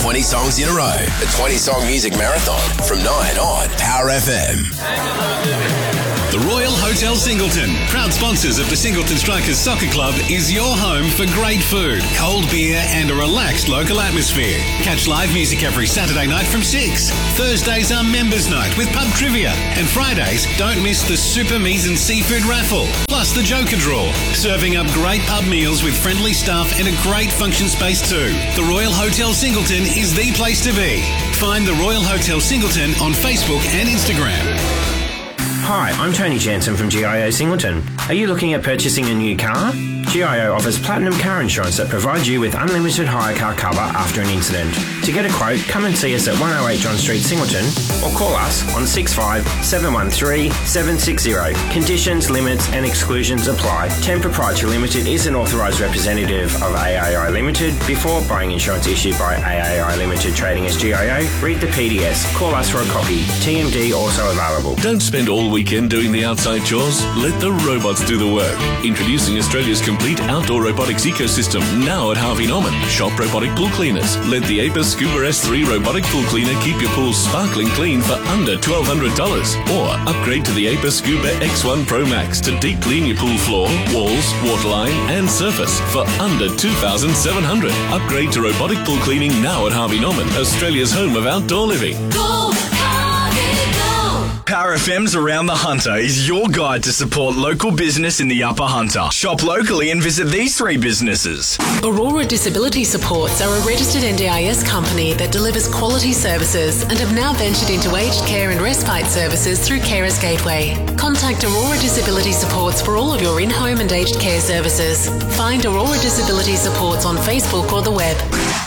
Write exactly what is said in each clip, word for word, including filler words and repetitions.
twenty songs in a row. The twenty Song Music Marathon from nine on Power F M. The Royal Hotel Singleton, proud sponsors of the Singleton Strikers Soccer Club, is your home for great food, cold beer and a relaxed local atmosphere. Catch live music every Saturday night from six. Thursdays are members' night with pub trivia. And Fridays, don't miss the Super Mies and Seafood Raffle, plus the Joker Draw. Serving up great pub meals with friendly staff and a great function space too. The Royal Hotel Singleton is the place to be. Find the Royal Hotel Singleton on Facebook and Instagram. Hi, I'm Tony Jansen from G I O Singleton. Are you looking at purchasing a new car? G I O offers platinum car insurance that provides you with unlimited hire car cover after an incident. To get a quote, come and see us at one oh eight John Street, Singleton, or call us on six five seven one three seven six zero. Conditions, limits and exclusions apply. Ten Proprietary Limited is an authorised representative of A A I Limited. Before buying insurance issued by A A I Limited trading as G I O, read the P D S. Call us for a copy. T M D also available. Don't spend all weekend doing the outside chores. Let the robots do the work. Introducing Australia's complete outdoor robotics ecosystem now at Harvey Norman. Shop robotic pool cleaners. Let the Apis Scuba S three robotic pool cleaner keep your pool sparkling clean for under twelve hundred dollars. Or upgrade to the Apis Scuba X one Pro Max to deep clean your pool floor, walls, waterline and surface for under two thousand seven hundred dollars. Upgrade to robotic pool cleaning now at Harvey Norman, Australia's home of outdoor living. Go, Harvey, go! Power F M's Around the Hunter is your guide to support local business in the Upper Hunter. Shop locally and visit these three businesses. Aurora Disability Supports are a registered N D I S company that delivers quality services and have now ventured into aged care and respite services through Carers Gateway. Contact Aurora Disability Supports for all of your in-home and aged care services. Find Aurora Disability Supports on Facebook or the web.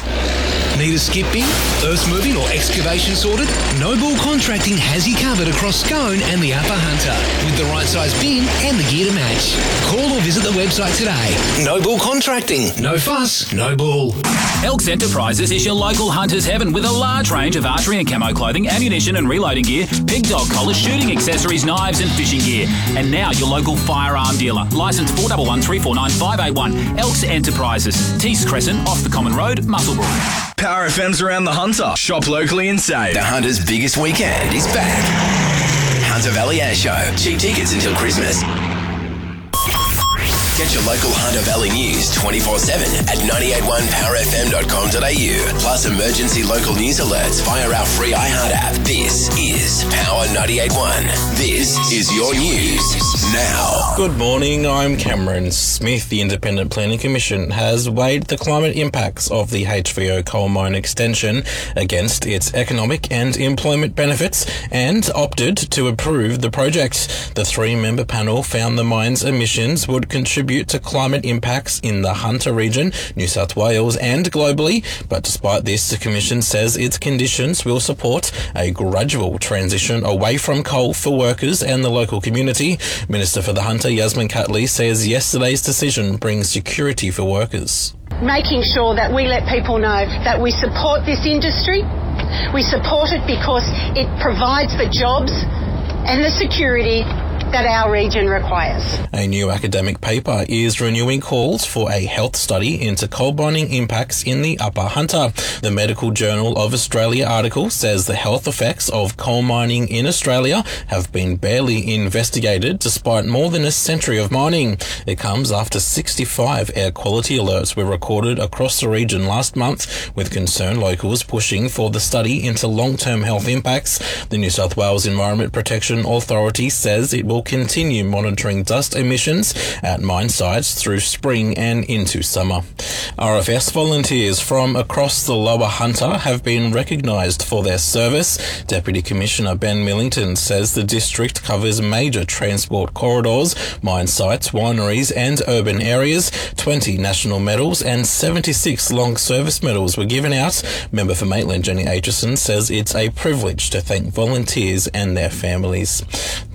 Need a skip bin, earth moving or excavation sorted? Noble Contracting has you covered across Scone and the Upper Hunter with the right size bin and the gear to match. Call or visit the website today. Noble Contracting. No fuss, no bull. Elks Enterprises is your local hunter's heaven with a large range of archery and camo clothing, ammunition and reloading gear, pig dog collars, shooting accessories, knives and fishing gear. And now your local firearm dealer. Licence four one one three four nine five eight one. Elks Enterprises. Tees Crescent off the Common Road, Musselburgh. Power F M's Around the Hunter. Shop locally and save. The Hunter's biggest weekend is back. Hunter Valley Air Show. Cheap tickets until Christmas. Get your local Hunter Valley news twenty-four seven at nine eight one power f m dot com dot a u. Plus emergency local news alerts via our free iHeart app. This is Power ninety-eight point one. This is your news now. Good morning, I'm Cameron Smith. The Independent Planning Commission has weighed the climate impacts of the H V O coal mine extension against its economic and employment benefits and opted to approve the project. The three-member panel found the mine's emissions would contribute to climate impacts in the Hunter region, New South Wales and globally, but despite this, the Commission says its conditions will support a gradual transition away from coal for workers and the local community. Minister for the Hunter, Yasmin Catley, says yesterday's decision brings security for workers. Making sure that we let people know that we support this industry. We support it because it provides the jobs and the security that our region requires. A new academic paper is renewing calls for a health study into coal mining impacts in the Upper Hunter. The Medical Journal of Australia article says the health effects of coal mining in Australia have been barely investigated despite more than a century of mining. It comes after sixty-five air quality alerts were recorded across the region last month, with concerned locals pushing for the study into long-term health impacts. The New South Wales Environment Protection Authority says it will continue monitoring dust emissions at mine sites through spring and into summer. R F S volunteers from across the Lower Hunter have been recognised for their service. Deputy Commissioner Ben Millington says the district covers major transport corridors, mine sites, wineries and urban areas. twenty national medals and seventy-six long service medals were given out. Member for Maitland, Jenny Aitchison, says it's a privilege to thank volunteers and their families.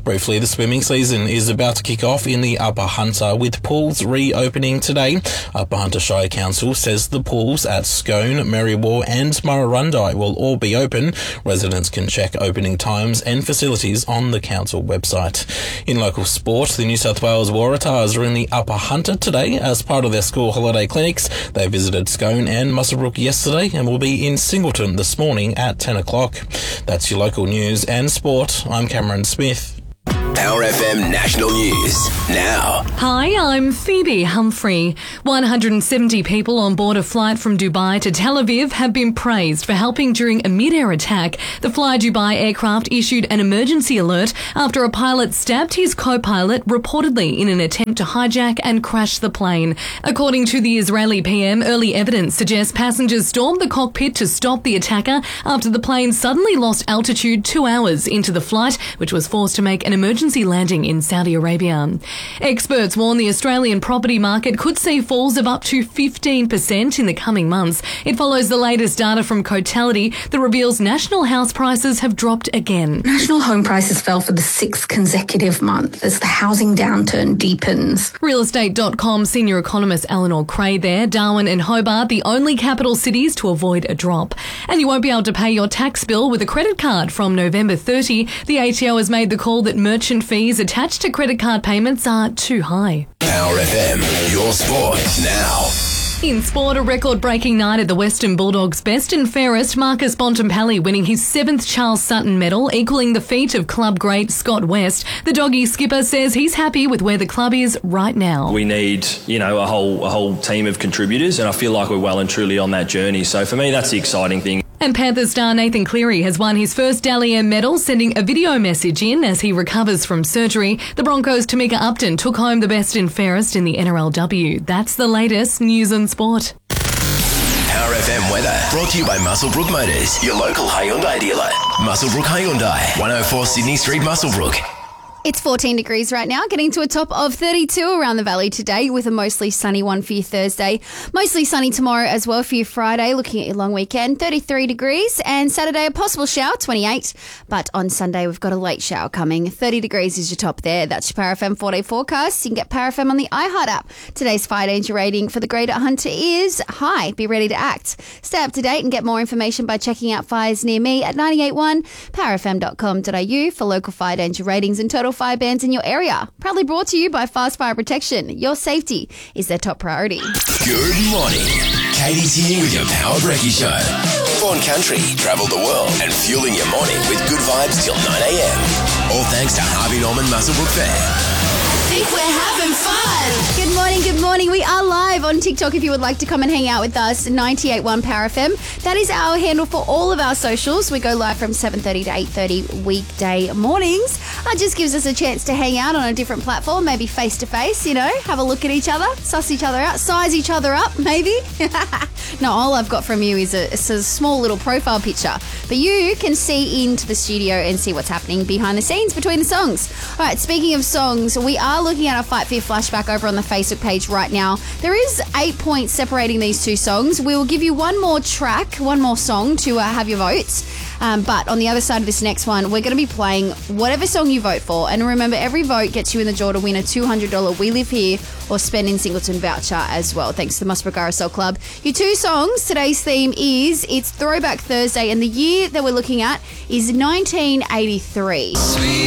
Briefly, the swimming season is about to kick off in the Upper Hunter with pools reopening today. Upper Hunter Shire Council says the pools at Scone, Merriwa and Murrurundi will all be open. Residents can check opening times and facilities on the council website. In local sport, the New South Wales Waratahs are in the Upper Hunter today as part of their school holiday clinics. They visited Scone and Muswellbrook yesterday and will be in Singleton this morning at ten o'clock. That's your local news and sport. I'm Cameron Smith. Power F M National News now. Hi, I'm Phoebe Humphrey. one hundred seventy people on board a flight from Dubai to Tel Aviv have been praised for helping during a mid-air attack. The Fly Dubai aircraft issued an emergency alert after a pilot stabbed his co-pilot reportedly in an attempt to hijack and crash the plane. According to the Israeli P M, early evidence suggests passengers stormed the cockpit to stop the attacker after the plane suddenly lost altitude two hours into the flight, which was forced to make an emergency landing in Saudi Arabia. Experts warn the Australian property market could see falls of up to fifteen percent in the coming months. It follows the latest data from Cotality that reveals national house prices have dropped again. National home prices fell for the sixth consecutive month as the housing downturn deepens. real estate dot com senior economist Eleanor Cray there. Darwin and Hobart, the only capital cities to avoid a drop. And you won't be able to pay your tax bill with a credit card from November thirtieth. The A T O has made the call that merchant fees attached to credit card payments are too high. Power F M, your sport now. In sport, a record-breaking night at the Western Bulldogs' best and fairest, Marcus Bontempelli winning his seventh Charles Sutton medal, equalling the feat of club great Scott West. The Doggy skipper says he's happy with where the club is right now. We need, you know, a whole a whole team of contributors, and I feel like we're well and truly on that journey. So for me, that's the exciting thing. And Panthers star Nathan Cleary has won his first Dally M medal, sending a video message in as he recovers from surgery. The Broncos' Tamika Upton took home the best and fairest in the N R L W. That's the latest news and sport. Power F M weather brought to you by Muswellbrook Motors, your local Hyundai dealer. Muswellbrook Hyundai, one oh four Sydney Street, Muswellbrook. It's fourteen degrees right now, getting to a top of thirty-two around the valley today with a mostly sunny one for your Thursday. Mostly sunny tomorrow as well for your Friday, looking at your long weekend, thirty-three degrees. And Saturday, a possible shower, twenty-eight. But on Sunday, we've got a late shower coming. thirty degrees is your top there. That's your Power F M four-day forecast. You can get Power F M on the iHeart app. Today's fire danger rating for the Greater Hunter is high. Be ready to act. Stay up to date and get more information by checking out fires near me at ninety-eight point one, power f m dot com dot a u for local fire danger ratings and total fire bans in your area. Proudly brought to you by Fast Fire Protection. Your safety is their top priority. Good morning. Katie's here with your Power Brekkie Show. Born country, travel the world, and fueling your morning with good vibes till nine a.m. All thanks to Harvey Norman Muswellbrook Fair. Think we're having fun. Good morning, good morning. We are live on TikTok if you would like to come and hang out with us, ninety-eight point one Power F M. That is our handle for all of our socials. We go live from seven thirty to eight thirty weekday mornings. It just gives us a chance to hang out on a different platform, maybe face to face, you know, have a look at each other, suss each other out, size each other up, maybe. No, all I've got from you is a, it's a small little profile picture. But you can see into the studio and see what's happening behind the scenes between the songs. All right, speaking of songs, we are looking at our Fight Fear flashback over on the Facebook page right now. There is eight points separating these two songs. We will give you one more track, one more song to uh, have your votes. Um, but on the other side of this next one, we're going to be playing whatever song you vote for. And remember, every vote gets you in the draw to win a two hundred dollars We Live Here or Spend in Singleton voucher as well, thanks to the Muswellbrook R S L Club. Your two songs, today's theme is It's Throwback Thursday, and the year that we're looking at is nineteen eighty-three. Sweet.